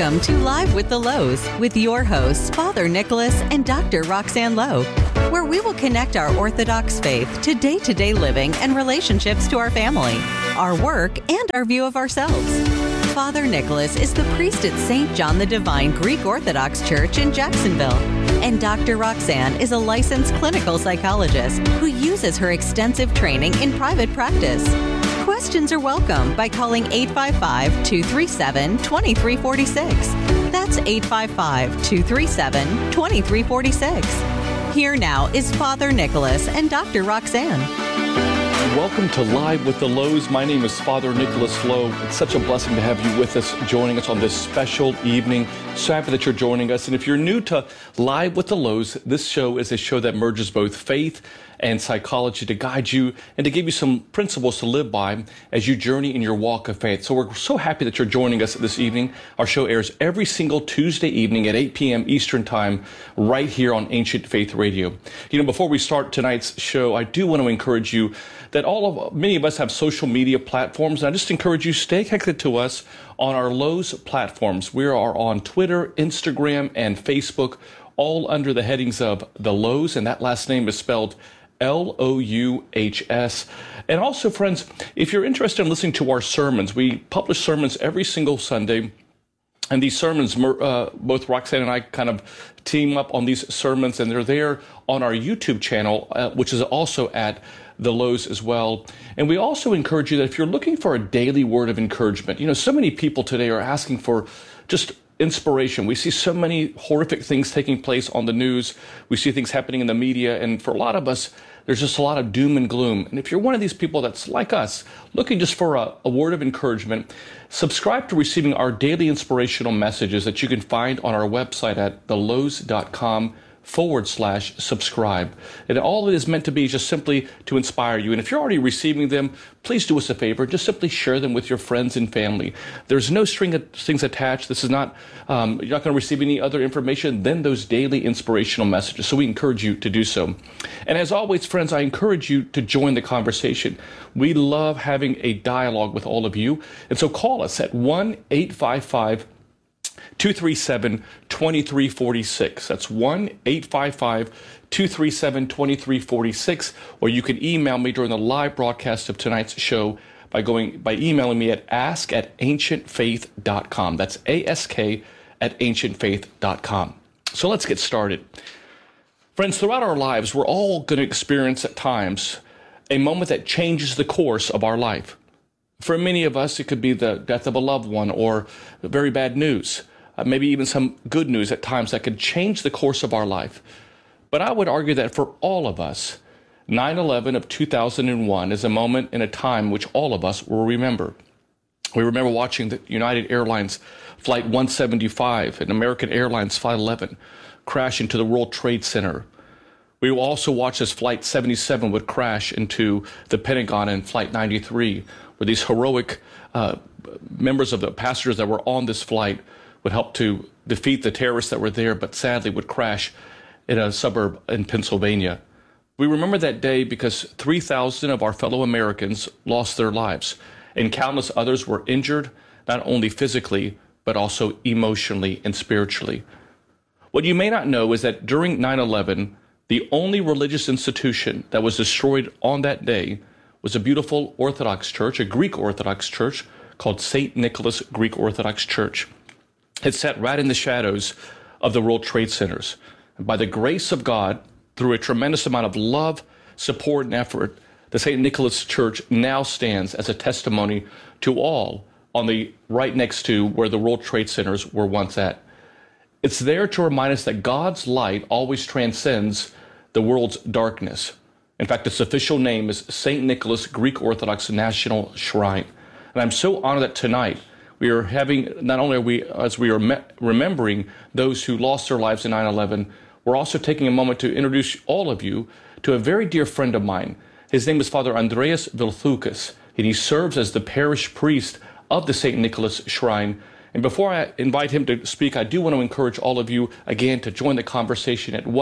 Welcome to Live with the Lows with your hosts, Father Nicholas and Dr. Roxanne Lowe, where we will connect our Orthodox faith to day-to-day living and relationships to our family, our work, and our view of ourselves. Father Nicholas is the priest at St. John the Divine Greek Orthodox Church in Jacksonville, and Dr. Roxanne is a licensed clinical psychologist who uses her extensive training in private practice. Questions are welcome by calling 855-237-2346. That's 855-237-2346. Here now is Father Nicholas and Dr. Roxanne. Welcome to Live with the Lows. My name is Father Nicholas Lowe. It's such a blessing to have you with us, joining us on this special evening. So happy that you're joining us. And if you're new to Live with the Lows, this show is a show that merges both faith and psychology to guide you and to give you some principles to live by as you journey in your walk of faith. So we're so happy that you're joining us this evening. Our show airs every single Tuesday evening at 8 p.m. Eastern Time right here on Ancient Faith Radio. You know, before we start tonight's show, I do want to encourage you that many of us have social media platforms, and I just encourage you, stay connected to us on our Lowe's platforms. We are on Twitter, Instagram, and Facebook, all under the headings of The Lowe's, and that last name is spelled Louhs. And also, friends, if you're interested in listening to our sermons, we publish sermons every single Sunday. And these sermons, both Roxanne and I kind of team up on these sermons, and they're there on our YouTube channel, which is also at The Lowe's as well. And we also encourage you that if you're looking for a daily word of encouragement, you know, so many people today are asking for just inspiration. We see so many horrific things taking place on the news. We see things happening in the media. And for a lot of us, there's just a lot of doom and gloom. And if you're one of these people that's like us, looking just for a word of encouragement, subscribe to receiving our daily inspirational messages that you can find on our website at thelowes.com/subscribe. And all it is meant to be is just simply to inspire you. And if you're already receiving them, please do us a favor. Just simply share them with your friends and family. There's no strings attached. This is not, you're not going to receive any other information than those daily inspirational messages. So we encourage you to do so. And as always, friends, I encourage you to join the conversation. We love having a dialogue with all of you. And so call us at 1-855-237-2346. That's 1-855-237-2346. Or you can email me during the live broadcast of tonight's show by emailing me at ask@ancientfaith.com. That's ask@ancientfaith.com. So let's get started. Friends, throughout our lives, we're all going to experience at times a moment that changes the course of our life. For many of us, it could be the death of a loved one or very bad news. Maybe even some good news at times that could change the course of our life. But I would argue that for all of us, 9/11 of 2001 is a moment in a time which all of us will remember. We remember watching the United Airlines Flight 175 and American Airlines Flight 11 crash into the World Trade Center. We will also watch as Flight 77 would crash into the Pentagon in Flight 93, where these heroic members of the passengers that were on this flight would help to defeat the terrorists that were there, but sadly would crash in a suburb in Pennsylvania. We remember that day because 3,000 of our fellow Americans lost their lives, and countless others were injured, not only physically, but also emotionally and spiritually. What you may not know is that during 9/11, the only religious institution that was destroyed on that day was a beautiful Orthodox church, a Greek Orthodox church called St. Nicholas Greek Orthodox Church. It sat right in the shadows of the World Trade Centers. And by the grace of God, through a tremendous amount of love, support, and effort, the St. Nicholas Church now stands as a testimony to all on the right next to where the World Trade Centers were once at. It's there to remind us that God's light always transcends the world's darkness. In fact, its official name is St. Nicholas Greek Orthodox National Shrine. And I'm so honored that tonight we are having, not only are we, as we are remembering those who lost their lives in 9/11, we're also taking a moment to introduce all of you to a very dear friend of mine. His name is Father Andreas Vilthoukas, and he serves as the parish priest of the St. Nicholas Shrine. And before I invite him to speak, I do want to encourage all of you, again, to join the conversation at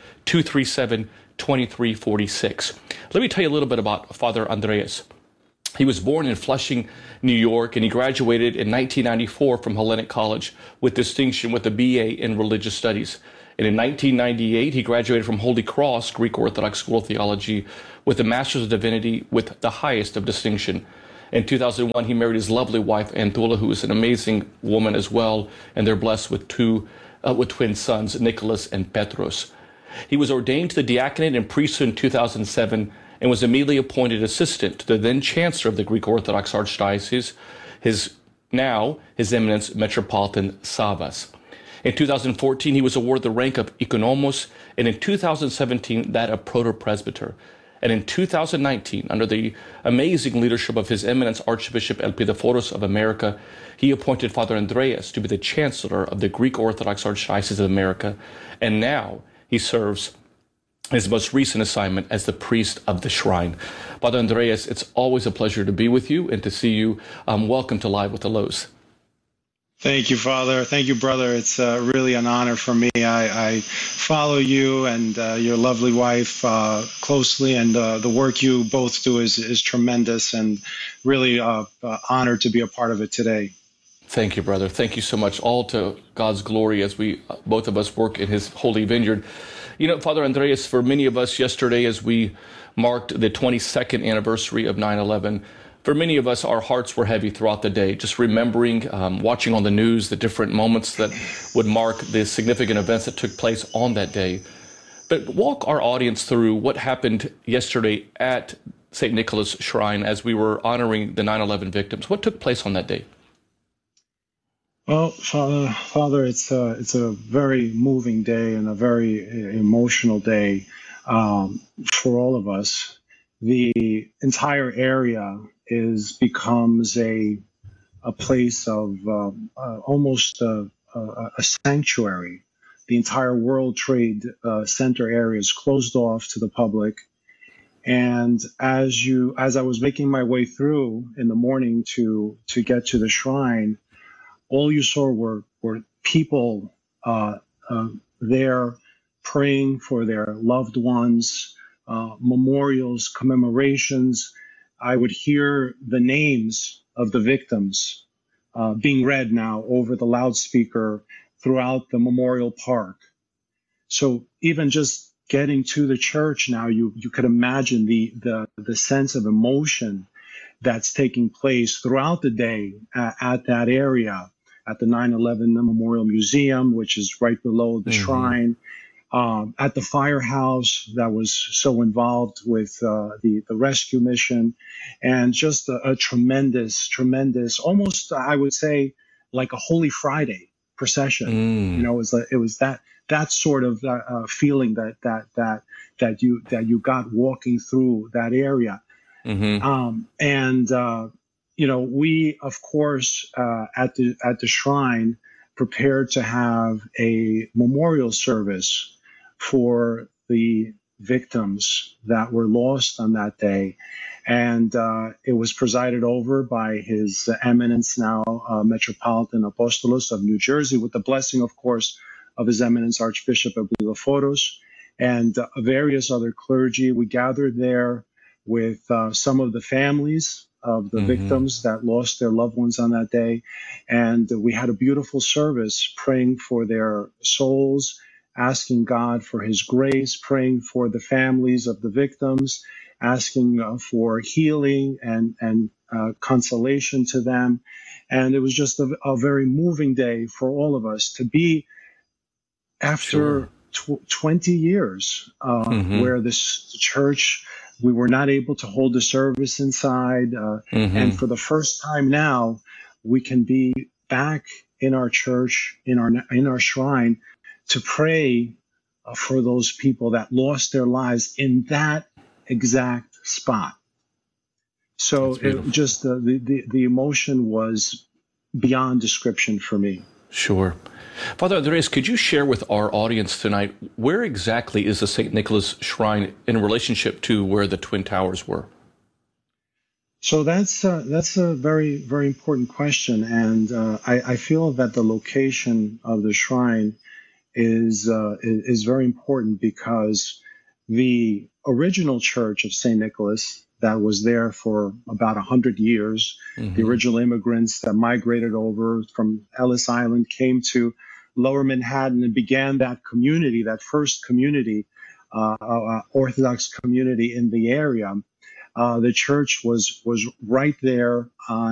1-855-237-2346. Let me tell you a little bit about Father Andreas. He was born in Flushing, New York, and he graduated in 1994 from Hellenic College with distinction with a BA in Religious Studies. And in 1998, he graduated from Holy Cross Greek Orthodox School of Theology with a Master's of Divinity with the highest of distinction. In 2001, he married his lovely wife, Anthula, who is an amazing woman as well, and they're blessed with twin sons, Nicholas and Petros. He was ordained to the diaconate and priesthood in 2007 and was immediately appointed assistant to the then Chancellor of the Greek Orthodox Archdiocese, His Eminence Metropolitan Savas. In 2014, he was awarded the rank of Economos, and in 2017, that of Protopresbyter. And in 2019, under the amazing leadership of His Eminence Archbishop Elpidophoros of America, he appointed Father Andreas to be the Chancellor of the Greek Orthodox Archdiocese of America, and now he serves his most recent assignment as the priest of the shrine. Father Andreas, it's always a pleasure to be with you and to see you. Welcome to Live with the Lowe's. Thank you, Father. Thank you, brother. It's really an honor for me. I follow you and your lovely wife closely, and the work you both do is tremendous, and really honored to be a part of it today. Thank you, brother. Thank you so much. All to God's glory as we, both of us, work in His holy vineyard. You know, Father Andreas, for many of us yesterday, as we marked the 22nd anniversary of 9/11, for many of us, our hearts were heavy throughout the day, just remembering, watching on the news, the different moments that would mark the significant events that took place on that day. But walk our audience through what happened yesterday at St. Nicholas Shrine as we were honoring the 9/11 victims. What took place on that day? Well, Father, it's a very moving day and a very emotional day for all of us. The entire area becomes a place of almost a sanctuary. The entire World Trade Center area is closed off to the public. And as I was making my way through in the morning to get to the shrine, all you saw were people there praying for their loved ones, memorials, commemorations. I would hear the names of the victims being read now over the loudspeaker throughout the memorial park. So even just getting to the church now, you could imagine the sense of emotion that's taking place throughout the day at that area, at the 9/11 Memorial Museum, which is right below the shrine, at the firehouse that was so involved with the rescue mission, and just a tremendous, almost I would say like a Holy Friday procession. You know, it was that sort of feeling that you got walking through that area. You know, we, of course, at the shrine prepared to have a memorial service for the victims that were lost on that day. And it was presided over by His Eminence now Metropolitan Apostolos of New Jersey, with the blessing, of course, of His Eminence Archbishop Elpidophoros and various other clergy. We gathered there with some of the families of the victims that lost their loved ones on that day. And we had a beautiful service praying for their souls, asking God for His grace, praying for the families of the victims, asking for healing and consolation to them. And it was just a very moving day for all of us to be after 20 years where this church, we were not able to hold the service inside. And for the first time now, we can be back in our church, in our shrine, to pray for those people that lost their lives in that exact spot. So it just the emotion was beyond description for me. Sure. Father Andreas, could you share with our audience tonight, where exactly is the St. Nicholas Shrine in relationship to where the Twin Towers were? So that's a very, very important question. And I feel that the location of the shrine is very important, because the original church of St. Nicholas that was there for about 100 years. The original immigrants that migrated over from Ellis Island came to Lower Manhattan and began that community, that first community, Orthodox community in the area. The church was right there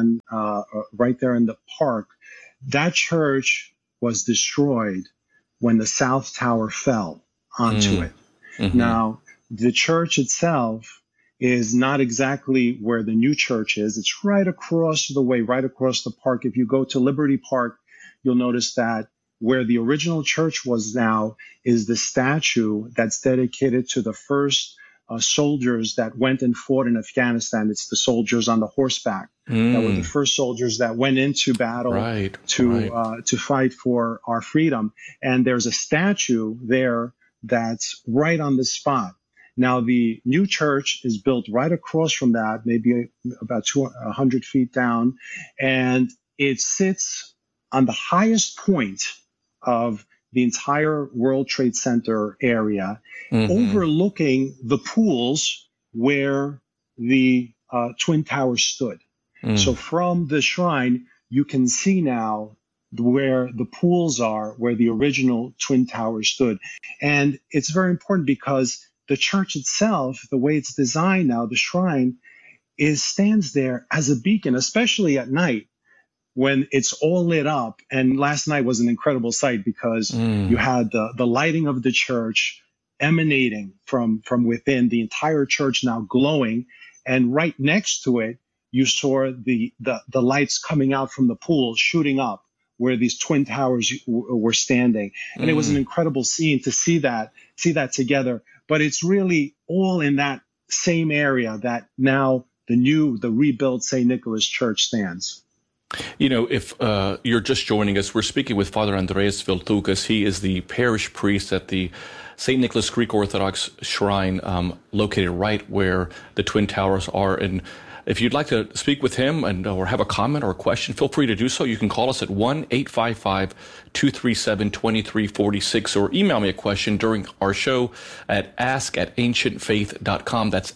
right there in the park. That church was destroyed when the South Tower fell onto it. Now, the church itself is not exactly where the new church is. It's right across the way, right across the park. If you go to Liberty Park, you'll notice that where the original church was now is the statue that's dedicated to the first soldiers that went and fought in Afghanistan. It's the soldiers on the horseback that were the first soldiers that went into battle to fight for our freedom. And there's a statue there that's right on the spot. Now, the new church is built right across from that, maybe about 100 feet down, and it sits on the highest point of the entire World Trade Center area, overlooking the pools where the Twin Towers stood. So from the shrine, you can see now where the pools are, where the original Twin Towers stood. And it's very important because the church itself, the way it's designed now, the shrine, stands there as a beacon, especially at night when it's all lit up. And last night was an incredible sight because you had the lighting of the church emanating from within, the entire church now glowing. And right next to it, you saw the lights coming out from the pool, shooting up where these Twin Towers were standing. And it was an incredible scene to see that together. But it's really all in that same area that now the rebuilt St. Nicholas Church stands. You know, if you're just joining us, we're speaking with Father Andreas Viltukas. He is the parish priest at the St. Nicholas Greek Orthodox Shrine, located right where the Twin Towers are. And if you'd like to speak with him or have a comment or a question, feel free to do so. You can call us at 1-855-237-2346 or email me a question during our show at ask@ancientfaith.com. That's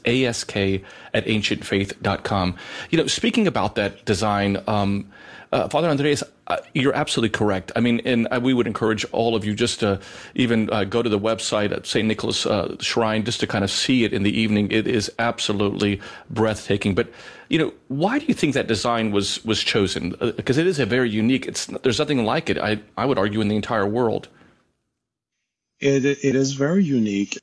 ask@ancientfaith.com. You know, speaking about that design, Father Andreas, you're absolutely correct. I mean, and we would encourage all of you just to even go to the website at St. Nicholas Shrine just to kind of see it in the evening. It is absolutely breathtaking. But, you know, why do you think that design was chosen? Because it is a very unique, there's nothing like it, I would argue, in the entire world. It is very unique,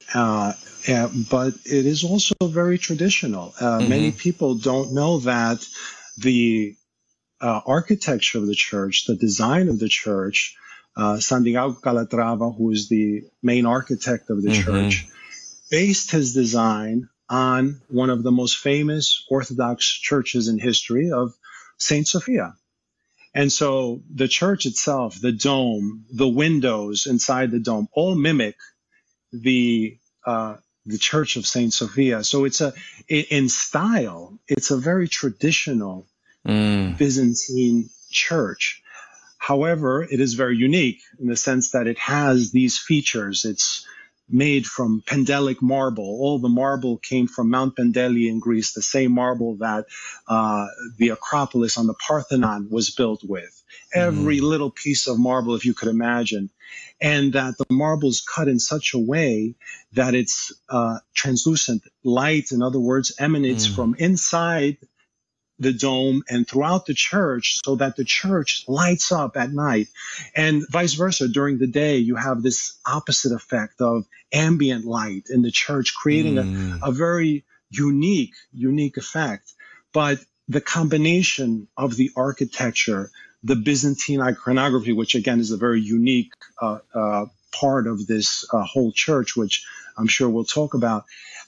but it is also very traditional. Many people don't know that the architecture of the church, the design of the church, Santiago Calatrava, who is the main architect of the church, based his design on one of the most famous Orthodox churches in history of St. Sophia. And so the church itself, the dome, the windows inside the dome, all mimic the Church of St. Sophia. So in style, it's a very traditional Byzantine church. However, it is very unique in the sense that it has these features. It's made from Pendelic marble. All the marble came from Mount Pendeli in Greece, the same marble that the Acropolis on the Parthenon was built with. Every little piece of marble, if you could imagine. And that the marble is cut in such a way that it's translucent. Light, in other words, emanates from inside the dome and throughout the church so that the church lights up at night. And vice versa, during the day, you have this opposite effect of ambient light in the church, creating a very unique effect. But the combination of the architecture, the Byzantine iconography, which again is a very unique part of this whole church, which I'm sure we'll talk about,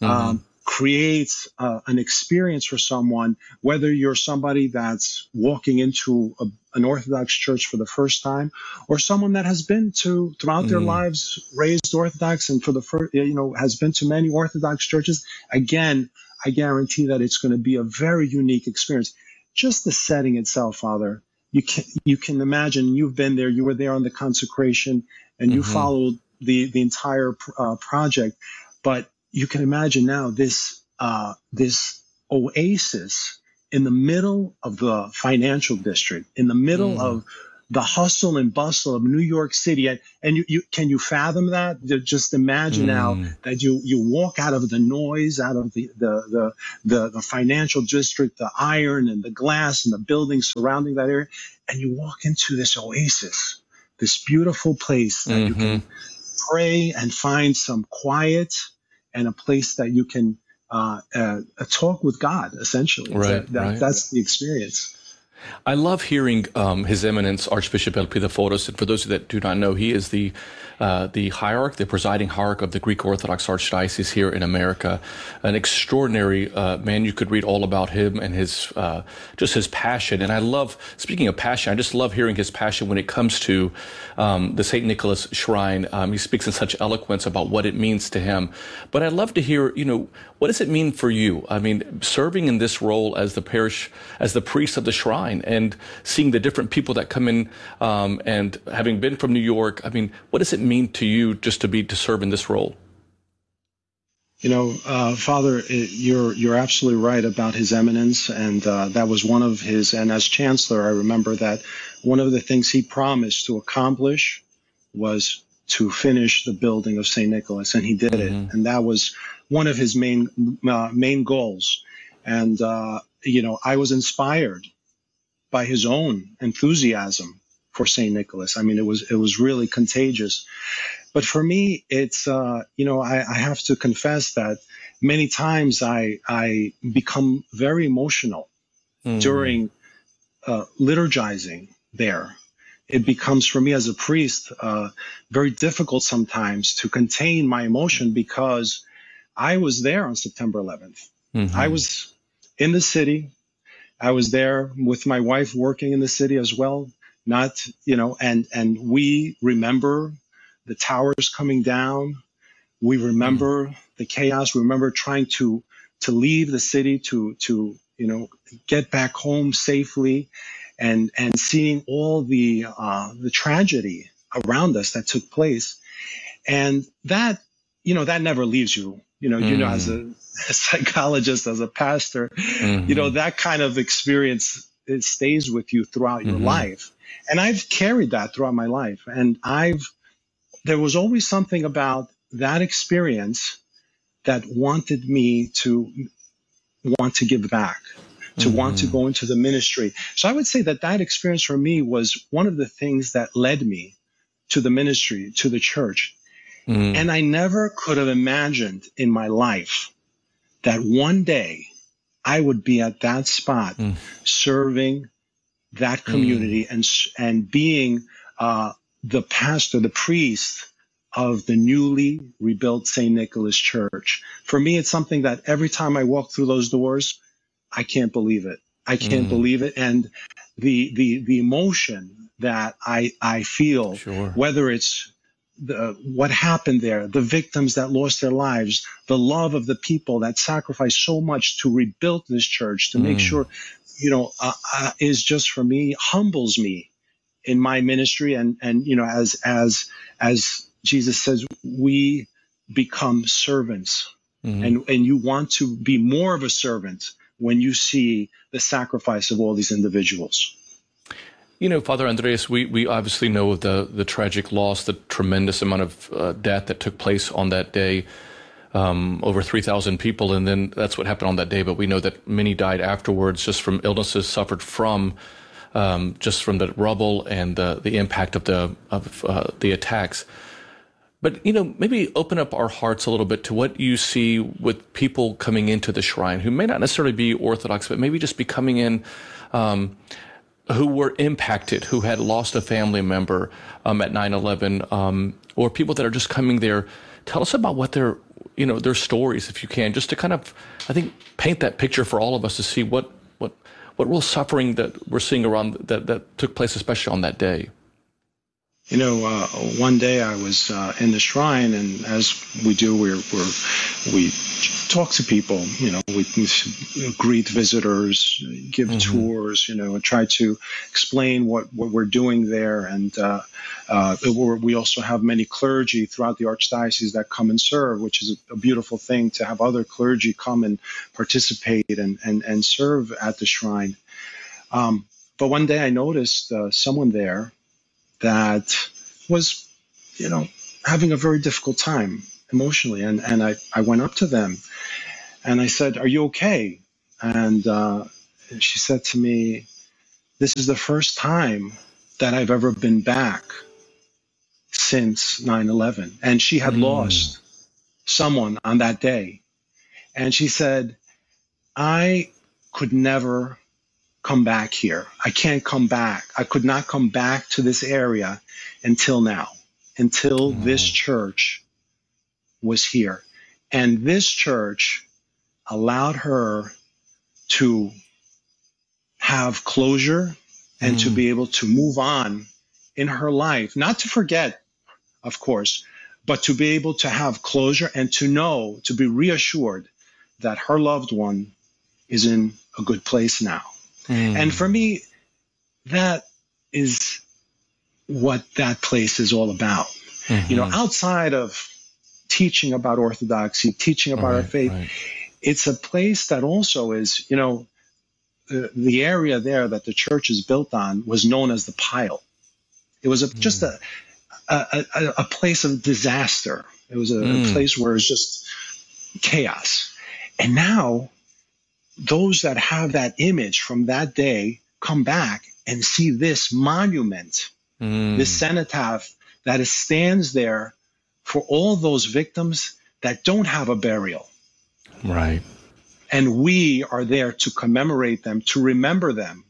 creates an experience for someone, whether you're somebody that's walking into an Orthodox church for the first time, or someone that has been to throughout their lives raised Orthodox and for the first, has been to many Orthodox churches. Again, I guarantee that it's going to be a very unique experience. Just the setting itself, Father. You can imagine, you've been there, you were there on the consecration, and you followed the entire project, but you can imagine now this oasis in the middle of the financial district, in the middle of the hustle and bustle of New York City. And you can you fathom that? Just imagine now that you walk out of the noise, out of the financial district, the iron and the glass and the buildings surrounding that area, and you walk into this oasis, this beautiful place that you can pray and find some quiet and a place that you can talk with God, essentially. Right, That's the experience. I love hearing His Eminence Archbishop Elpidio Foros, and for those that do not know, he is the hierarch, the presiding hierarch of the Greek Orthodox Archdiocese here in America. An extraordinary man. You could read all about him and his just his passion. And I love, speaking of passion, I just love hearing his passion when it comes to the St. Nicholas Shrine. He speaks in such eloquence about what it means to him. But I'd love to hear, what does it mean for you? I mean, serving in this role as the priest of the shrine, and seeing the different people that come in, and having been from New York, I mean, what does it mean to you just to serve in this role? Father, you're absolutely right about His Eminence, and that was one of his. And as Chancellor, I remember that one of the things he promised to accomplish was to finish the building of St. Nicholas, and he did it. And that was one of his main goals. And I was inspired by his own enthusiasm for St. Nicholas. I mean, it was really contagious. But for me, it's, I have to confess that many times I become very emotional during liturgizing there. It becomes, for me as a priest, very difficult sometimes to contain my emotion, because I was there on September 11th. I was in the city. I was there with my wife working in the city as well. And we remember the towers coming down. We remember the chaos. We remember trying to leave the city to get back home safely, and seeing all the tragedy around us that took place. And that never leaves you. As a psychologist, as a pastor, that kind of experience, it stays with you throughout your life. And I've carried that throughout my life. And there was always something about that experience that wanted me to want to give back, to want to go into the ministry. So I would say that experience for me was one of the things that led me to the ministry, to the church. And I never could have imagined in my life that one day I would be at that spot serving that community and being the pastor, the priest of the newly rebuilt St. Nicholas Church. For me, it's something that every time I walk through those doors, I can't believe it. I can't believe it. And the emotion that I feel, whether it's what happened there, the victims that lost their lives, the love of the people that sacrificed so much to rebuild this church, to make sure, is just, for me, humbles me in my ministry. And as Jesus says, we become servants, and you want to be more of a servant when you see the sacrifice of all these individuals. Father Andreas, we obviously know of the tragic loss, the tremendous amount of death that took place on that day, over 3,000 people, and then that's what happened on that day. But we know that many died afterwards, just from illnesses suffered from just from the rubble and the impact of the attacks. But maybe open up our hearts a little bit to what you see with people coming into the shrine who may not necessarily be Orthodox, but maybe just be coming in, who were impacted, who had lost a family member at 9/11, or people that are just coming there. Tell us about what their stories, if you can, just to kind of, I think, paint that picture for all of us to see what real suffering that we're seeing around that took place, especially on that day. One day I was in the shrine, and as we do, we talk to people. We greet visitors, give tours. And try to explain what we're doing there. And we also have many clergy throughout the archdiocese that come and serve, which is a beautiful thing to have other clergy come and participate and serve at the shrine. But one day I noticed someone there that was, having a very difficult time emotionally. And I went up to them and I said, "Are you okay?" And she said to me, "This is the first time that I've ever been back since 9/11." And she had lost someone on that day. And she said, "I could never come back here. I can't come back. I could not come back to this area until now, until this church was here." And this church allowed her to have closure and to be able to move on in her life, not to forget, of course, but to be able to have closure and to know, to be reassured that her loved one is in a good place now. And for me, that is what that place is all about. Outside of teaching about Orthodoxy, teaching about our faith, it's a place that also is, the area there that the church is built on was known as the Pile. It was just a place of disaster. It was a place where it's just chaos. And now those that have that image from that day come back and see this monument, this cenotaph that stands there for all those victims that don't have a burial. Right. And we are there to commemorate them, to remember them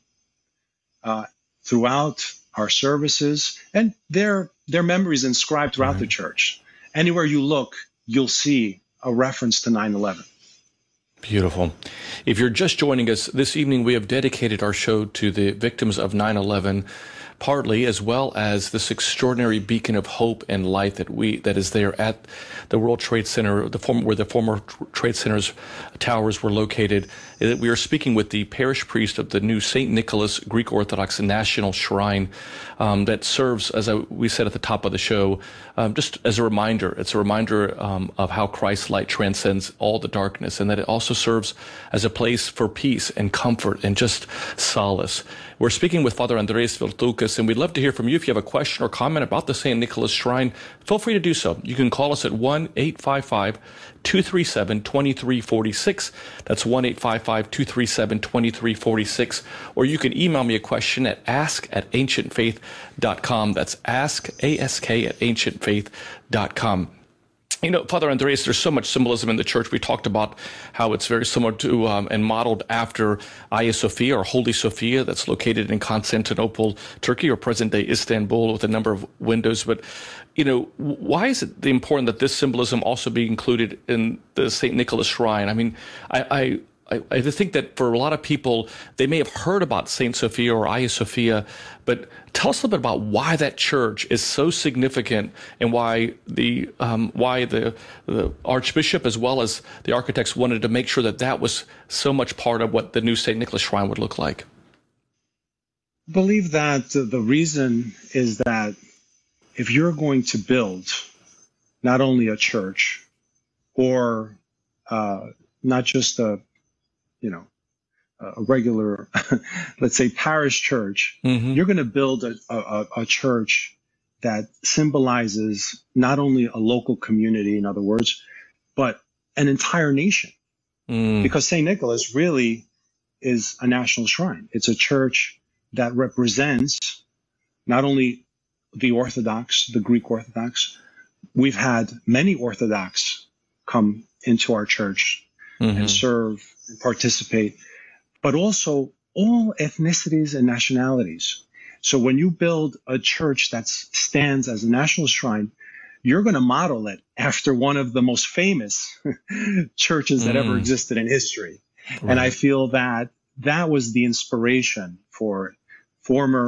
throughout our services, and their memories inscribed throughout the church. Anywhere you look, you'll see a reference to 9/11. Beautiful. If you're just joining us this evening, we have dedicated our show to the victims of 9/11, partly as well as this extraordinary beacon of hope and light that is there at the World Trade Center, where the former Trade Center's towers were located. We are speaking with the parish priest of the new St. Nicholas Greek Orthodox National Shrine that serves, as we said at the top of the show, just as a reminder. It's a reminder of how Christ's light transcends all the darkness, and that it also serves as a place for peace and comfort and just solace. We're speaking with Father Andres Viltukas, and we'd love to hear from you. If you have a question or comment about the St. Nicholas Shrine, feel free to do so. You can call us at 1-855-237-2346. That's 1-855-237-2346. Or you can email me a question at ask@ancientfaith.com. That's ask@ancientfaith.com. Father Andres, there's so much symbolism in the church. We talked about how it's very similar to and modeled after Hagia Sophia, or Holy Sophia, that's located in Constantinople, Turkey, or present-day Istanbul, with a number of windows. But, why is it important that this symbolism also be included in the St. Nicholas Shrine? I mean, I think that for a lot of people, they may have heard about St. Sophia or Hagia Sophia, but tell us a little bit about why that church is so significant, and why the Archbishop as well as the architects wanted to make sure that that was so much part of what the new St. Nicholas Shrine would look like. I believe that the reason is that if you're going to build not only a church or not just a regular, let's say, parish church, you're going to build a church that symbolizes not only a local community, in other words, but an entire nation. Because St. Nicholas really is a national shrine. It's a church that represents not only the Orthodox, the Greek Orthodox. We've had many Orthodox come into our church and serve and participate, but also all ethnicities and nationalities. So when you build a church that stands as a national shrine, you're going to model it after one of the most famous churches that ever existed in history. Right. And I feel that that was the inspiration for former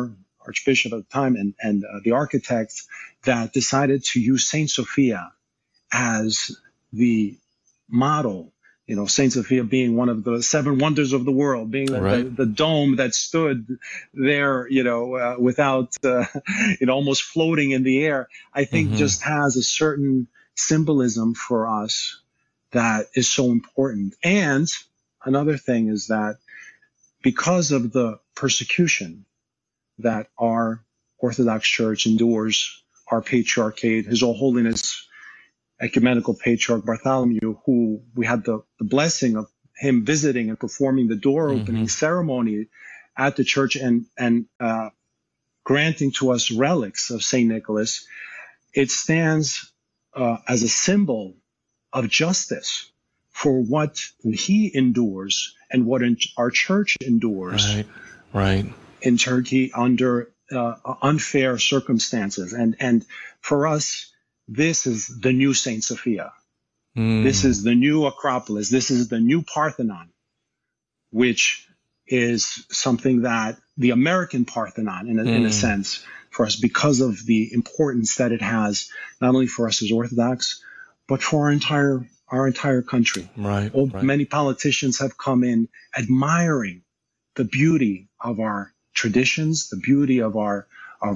archbishop at the time, and the architect that decided to use Saint Sophia as the model. Saint Sophia being one of the seven wonders of the world, being the dome that stood there, without, almost floating in the air, I think just has a certain symbolism for us that is so important. And another thing is that because of the persecution that our Orthodox Church endures, our patriarchate, His All Holiness Ecumenical Patriarch Bartholomew, who we had the blessing of him visiting and performing the door opening ceremony at the church and granting to us relics of St. Nicholas, it stands as a symbol of justice for what he endures and what our church endures in Turkey under unfair circumstances. And for us, this is the new Saint Sophia. This is the new Acropolis. This is the new Parthenon, which is something that the American Parthenon, in a sense, for us, because of the importance that it has, not only for us as Orthodox, but for our entire country. Many politicians have come in admiring the beauty of our traditions, the beauty of our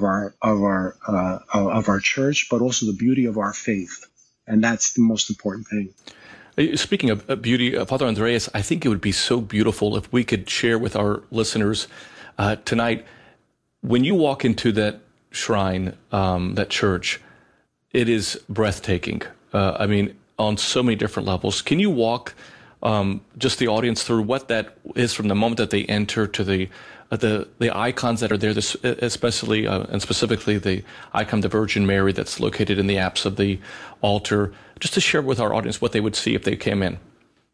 church, but also the beauty of our faith, and that's the most important thing. Speaking of beauty, Father Andreas, I think it would be so beautiful if we could share with our listeners tonight. When you walk into that shrine, that church, it is breathtaking. I mean, on so many different levels. Can you walk just the audience through what that is from the moment that they enter to the icons that are there, especially and specifically the icon of the Virgin Mary that's located in the apse of the altar, just to share with our audience what they would see if they came in?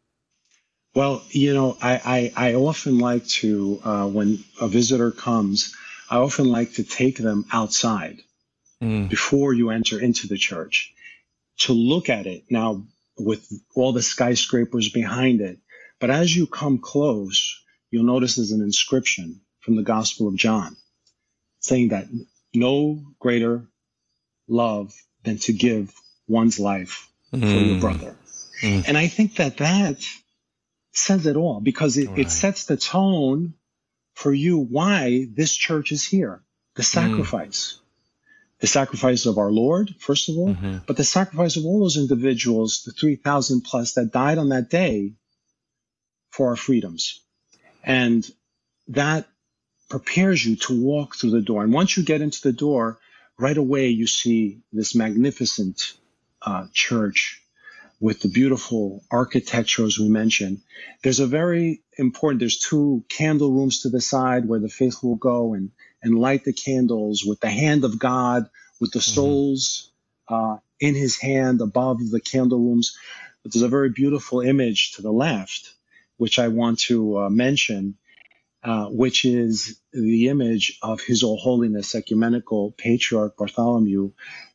Well, I often like to, when a visitor comes, I often like to take them outside before you enter into the church to look at it now with all the skyscrapers behind it. But as you come close, you'll notice there's an inscription from the Gospel of John saying that no greater love than to give one's life for your brother. And I think that says it all, because it sets the tone for you why this church is here. The sacrifice. The sacrifice of our Lord, first of all, but the sacrifice of all those individuals, the 3,000 plus that died on that day for our freedoms. And that prepares you to walk through the door. And once you get into the door, right away you see this magnificent church with the beautiful architecture, as we mentioned. There's there's two candle rooms to the side where the faithful will go and light the candles with the hand of God, with the souls in his hand above the candle rooms. But there's a very beautiful image to the left, which I want to mention, which is the image of His All Holiness Ecumenical Patriarch Bartholomew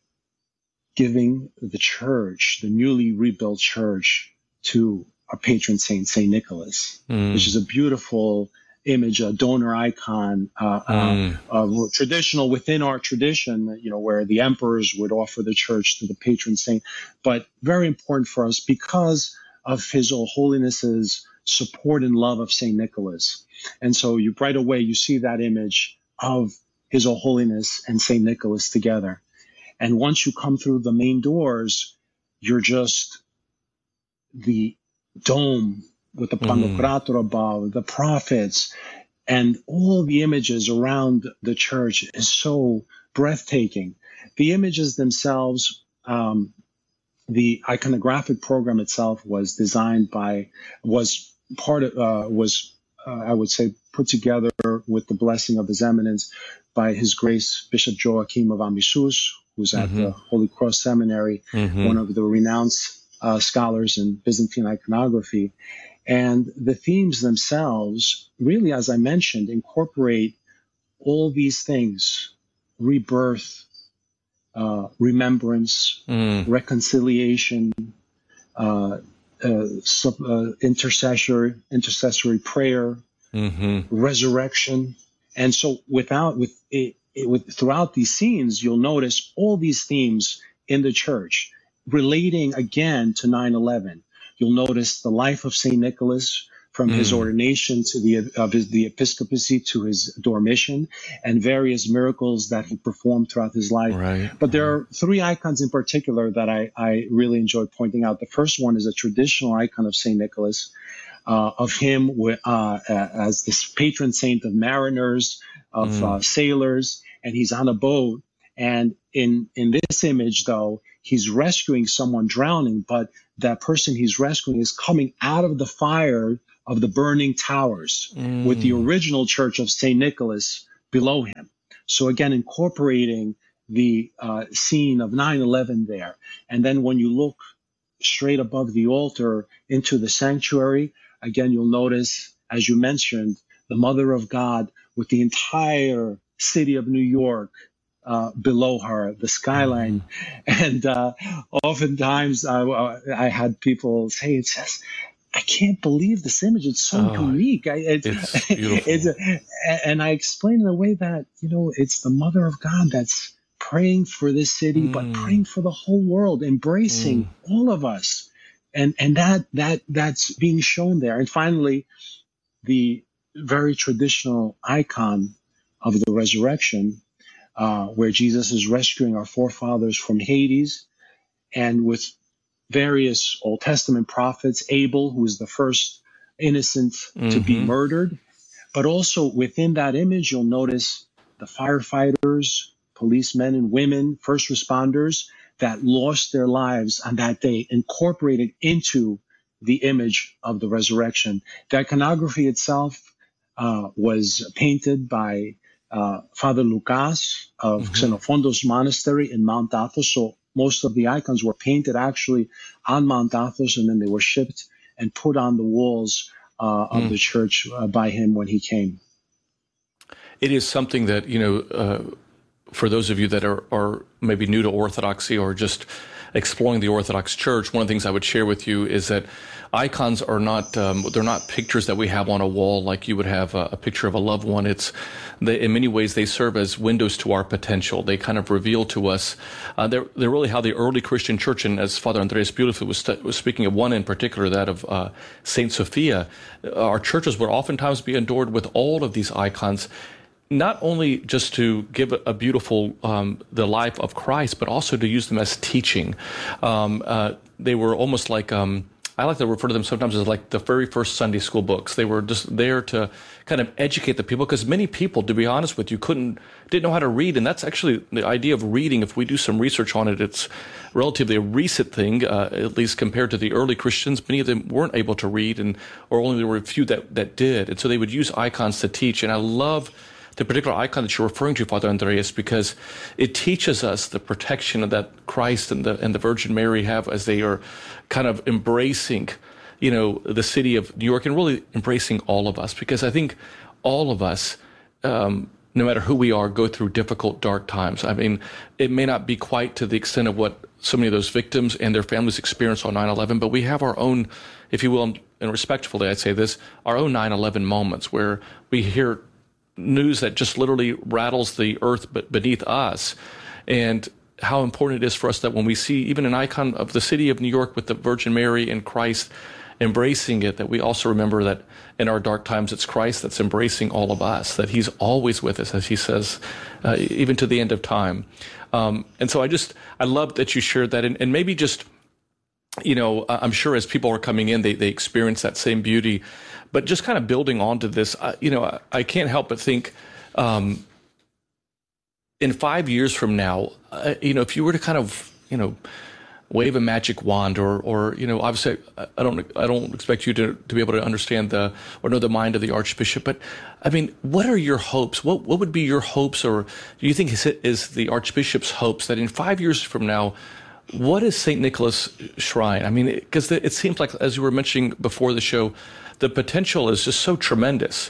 giving the church, the newly rebuilt church, to our patron saint, St. Nicholas, which is a beautiful image, a donor icon, traditional within our tradition, where the emperors would offer the church to the patron saint, but very important for us because of His All Holiness's support and love of St. Nicholas. And so right away you see that image of His All Holiness and St. Nicholas together. And once you come through the main doors, you're just the dome with the Pantocrator above, the prophets, and all the images around the church is so breathtaking. The images themselves, the iconographic program itself was I would say, put together with the blessing of His Eminence by His Grace Bishop Joachim of Ambisus, who's at the Holy Cross Seminary, one of the renowned scholars in Byzantine iconography. And the themes themselves, really, as I mentioned, incorporate all these things: rebirth, remembrance, reconciliation, intercessory prayer, resurrection. And so throughout these scenes, you'll notice all these themes in the church relating again to 9/11. You'll notice the life of St. Nicholas from his ordination to the episcopacy to his dormition, and various miracles that he performed throughout his life. Right. But there are three icons in particular that I really enjoy pointing out. The first one is a traditional icon of St. Nicholas, of him as this patron saint of mariners, of sailors, and he's on a boat. And in this image, though, he's rescuing someone drowning, but that person he's rescuing is coming out of the fire of the burning towers with the original church of St. Nicholas below him. So again, incorporating the scene of 9/11 there. And then when you look straight above the altar into the sanctuary, again, you'll notice, as you mentioned, the Mother of God with the entire city of New York below her, the skyline. And oftentimes I had people say, it says, I can't believe this image. It's so unique. It's beautiful. And I explain in a way that, it's the Mother of God that's praying for this city, but praying for the whole world, embracing all of us. And that's being shown there. And finally, the very traditional icon of the resurrection, where Jesus is rescuing our forefathers from Hades, and with various Old Testament prophets, Abel, who is the first innocent to be murdered. But also within that image, you'll notice the firefighters, policemen and women, first responders that lost their lives on that day, incorporated into the image of the resurrection. The iconography itself was painted by Father Lucas of Xenofondos Monastery in Mount Athos. So most of the icons were painted actually on Mount Athos, and then they were shipped and put on the walls of the church by him when he came. It is something that, for those of you that are maybe new to Orthodoxy or just exploring the Orthodox Church, one of the things I would share with you is that icons are not, they're not pictures that we have on a wall like you would have a picture of a loved one. In many ways, they serve as windows to our potential. They kind of reveal to us, they're really how the early Christian church, and as Father Andreas beautifully was speaking of one in particular, that of Saint Sophia, our churches would oftentimes be adored with all of these icons, not only just to give a beautiful, the life of Christ, but also to use them as teaching. They were almost like, I like to refer to them sometimes as like the very first Sunday school books. They were just there to kind of educate the people, because many people, to be honest with you, didn't know how to read. And that's actually the idea of reading. If we do some research on it, it's relatively a recent thing, at least compared to the early Christians. Many of them weren't able to read, or only there were a few that did. And so they would use icons to teach. And I love the particular icon that you're referring to, Father Andreas, because it teaches us the protection that Christ and the Virgin Mary have as they are kind of embracing, the city of New York, and really embracing all of us. Because I think all of us, no matter who we are, go through difficult, dark times. I mean, it may not be quite to the extent of what so many of those victims and their families experienced on 9/11, but we have our own, if you will, and respectfully I'd say this, our own 9/11 moments where we hear news that just literally rattles the earth beneath us, and how important it is for us that when we see even an icon of the city of New York with the Virgin Mary and Christ embracing it, that we also remember that in our dark times, it's Christ that's embracing all of us, that he's always with us, as he says, even to the end of time. And so I love that you shared that, and maybe just, I'm sure as people are coming in, they experience that same beauty. But just kind of building onto this, I can't help but think, in 5 years from now, if you were to kind of, wave a magic wand, or obviously I don't expect you to be able to understand or know the mind of the Archbishop, but I mean, what are your hopes? What would be your hopes, or do you think is the Archbishop's hopes that in 5 years from now, what is St. Nicholas Shrine? I mean, because it seems like, as you were mentioning before the show, the potential is just so tremendous.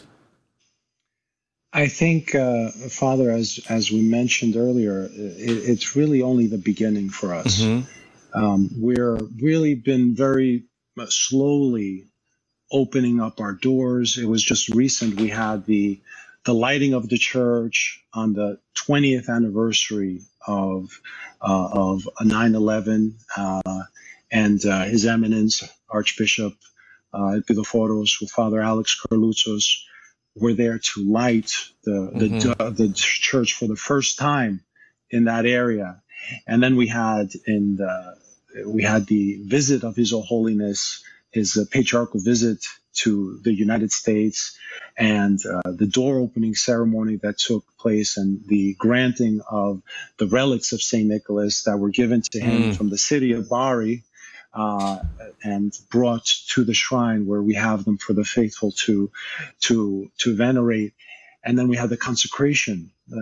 I think, Father, as we mentioned earlier, it's really only the beginning for us. We're really been very slowly opening up our doors. It was just recent. We had the the lighting of the church on the 20th anniversary of 9/11, and His Eminence Archbishop Epidophoros with Father Alex Carlutzos were there to light the church for the first time in that area. And then we had the visit of His Holiness, his patriarchal visit to the United States, and the door opening ceremony that took place, and the granting of the relics of St. Nicholas that were given to him from the city of Bari, and brought to the shrine where we have them for the faithful to venerate. And then we had the consecration